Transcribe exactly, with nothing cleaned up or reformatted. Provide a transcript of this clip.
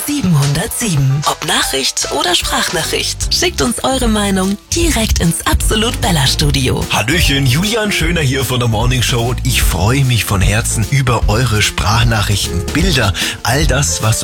siebenhundertsieben. Ob Nachricht oder Sprachnachricht, schickt uns eure Meinung direkt ins Absolut Bella Studio. Hallöchen, Julian Schöner hier von der Morning Show und ich freue mich von Herzen über eure Sprachnachrichten, Bilder, all das, was